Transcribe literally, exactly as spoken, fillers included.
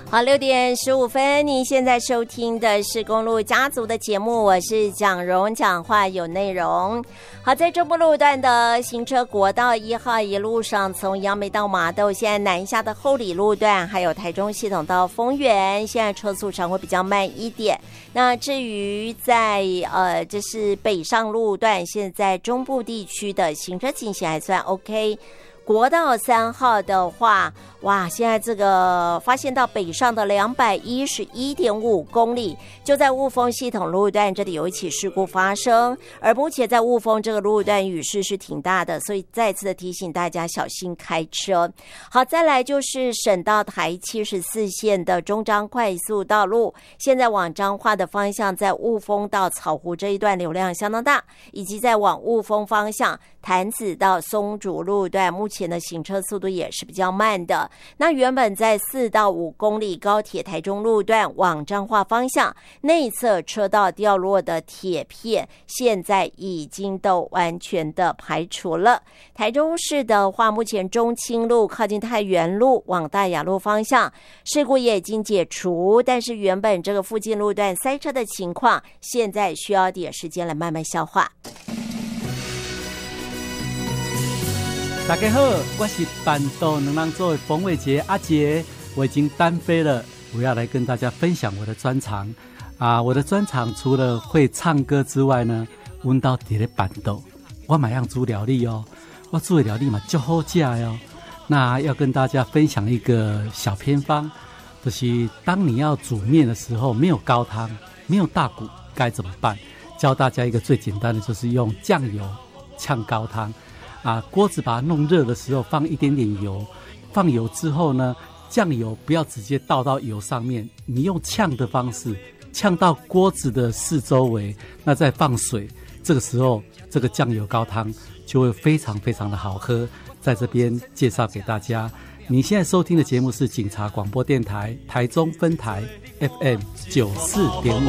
好，六点十五分，您现在收听的是公路家族的节目，我是蒋蓉，讲话有内容。好，在中部路段的行车国道一号一路上，从杨梅到麻豆，现在南下的后里路段，还有台中系统到丰原，现在车速上会比较慢一点。那至于在呃，这是北上路段，现在中部地区的行车情形还算 OK。国道三号的话，哇，现在这个发现到北上的两百一十一点五公里，就在雾峰系统路段，这里有一起事故发生，而目前在雾峰这个路段雨势是挺大的，所以再次的提醒大家小心开车。好，再来就是省道台七十四线的中彰快速道路，现在往彰化的方向，在雾峰到草湖这一段流量相当大，以及在往雾峰方向潭子到松竹路段，目前的行车速度也是比较慢的。那原本在四到五公里高铁台中路段往彰化方向内侧车道掉落的铁片，现在已经都完全的排除了。台中市的话，目前中清路靠近太原路往大雅路方向事故也已经解除，但是原本这个附近路段塞车的情况，现在需要点时间来慢慢消化。 大家好，我是板豆能让做冯伟杰阿杰，我已经单飞了，我要来跟大家分享我的专长啊！我的专长除了会唱歌之外呢，阮到底的板豆，我马样煮料理哦，我煮的料理嘛就好吃哟。那要跟大家分享一个小偏方，就是当你要煮面的时候，没有高汤，没有大骨，该怎么办？教大家一个最简单的，就是用酱油呛高汤。啊，锅子把它弄热的时候放一点点油，放油之后呢，酱油不要直接倒到油上面，你用呛的方式呛到锅子的四周围，那再放水，这个时候这个酱油高汤就会非常非常的好喝。在这边介绍给大家，你现在收听的节目是警察广播电台台中分台 F M 九四点五。